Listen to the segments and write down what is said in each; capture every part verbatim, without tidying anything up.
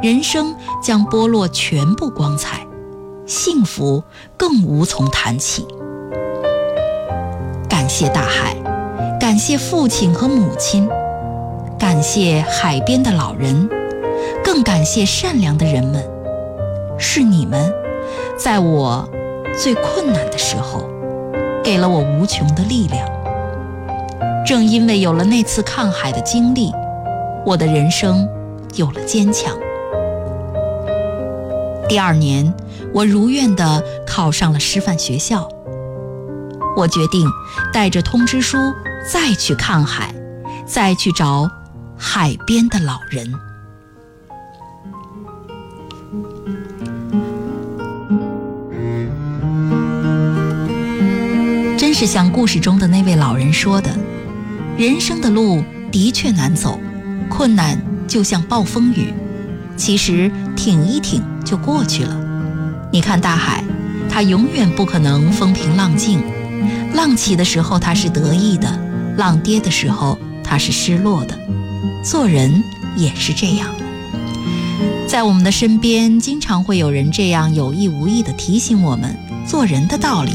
人生将剥落全部光彩，幸福更无从谈起。感谢大海，感谢父亲和母亲，感谢海边的老人，更感谢善良的人们。是你们在我最困难的时候给了我无穷的力量。正因为有了那次抗海的经历，我的人生有了坚强。第二年，我如愿地考上了师范学校。我决定带着通知书再去抗海，再去找海边的老人。真是像故事中的那位老人说的，人生的路的确难走，困难就像暴风雨，其实挺一挺就过去了。你看大海，它永远不可能风平浪静，浪起的时候它是得意的，浪跌的时候它是失落的。做人也是这样，在我们的身边经常会有人这样有意无意地提醒我们做人的道理。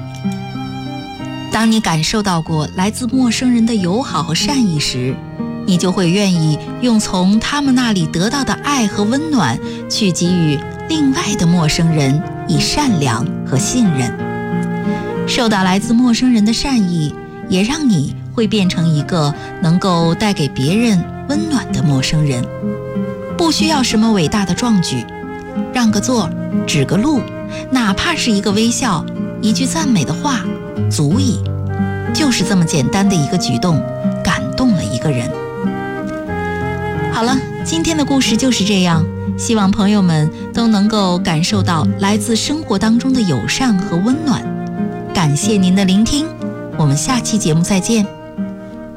当你感受到过来自陌生人的友好和善意时，你就会愿意用从他们那里得到的爱和温暖去给予另外的陌生人以善良和信任。受到来自陌生人的善意，也让你会变成一个能够带给别人温暖的陌生人。不需要什么伟大的壮举，让个座，指个路，哪怕是一个微笑，一句赞美的话，足矣。就是这么简单的一个举动，感动了一个人。好了，今天的故事就是这样，希望朋友们都能够感受到来自生活当中的友善和温暖。感谢您的聆听，我们下期节目再见。